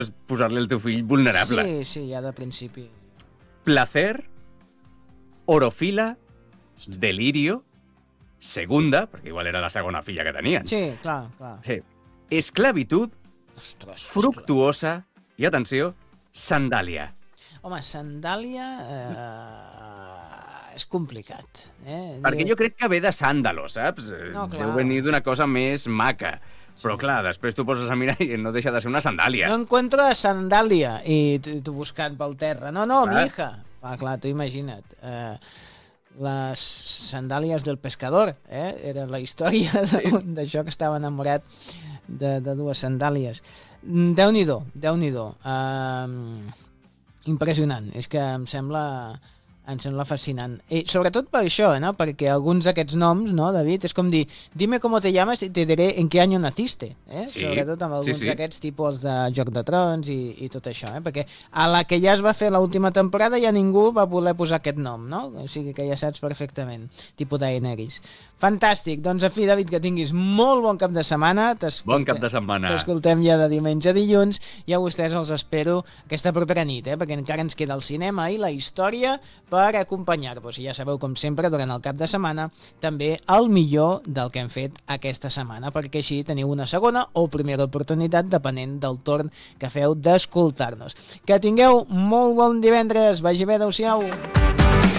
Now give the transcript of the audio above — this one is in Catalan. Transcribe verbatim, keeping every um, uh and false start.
posar-li al teu fill vulnerable. Sí, sí, ja de principi. Placer, orofila, delirio, segunda, perquè igual era la segona filla que tenien. Sí, clar, clar. Sí. Esclavitud, Ostres, fructuosa i, atenció, sandàlia. home, sandàlia eh, és complicat. Eh? Perquè jo crec que ve de sàndalo, saps? No, clar. Deu venir d'una cosa més maca. Però clar, després tu poses a mirar i no deixa de ser una sandàlia. No encuentro a sandàlia i tu buscant pel terra. No, no, Clar. mi hija. Ah, clar, tu imagina't. Eh, les sandàlies del pescador, eh? Era la història d'això que estava enamorat de, de dues sandàlies. Déu-n'hi-do, Déu-n'hi-do. Uh, impressionant. És que em sembla... em sembla fascinant. I sobretot per això, no? Perquè alguns d'aquests noms, no, David, és com dir, dime cómo te llamas y te diré en qué año naciste. Eh? Sí, sobretot amb alguns sí, sí. d'aquests tipus de Joc de Trons i, i tot això. Eh? Perquè a la que ja es va fer l'última temporada ja ningú va voler posar aquest nom, no? O sigui que ja saps perfectament. Tipus Daenerys. Fantàstic. Doncs, a fi, David, que tinguis molt bon cap de setmana. Bon cap de setmana. T'escoltem ja de diumenge a dilluns i a vostès els espero aquesta propera nit, eh? Perquè encara ens queda el cinema i la història per acompanyar-vos. I ja sabeu, com sempre, durant el cap de setmana, també el millor del que hem fet aquesta setmana, perquè així teniu una segona o primera oportunitat, depenent del torn que feu d'escoltar-nos. Que tingueu molt bon divendres. Vagi bé, adeu-siau.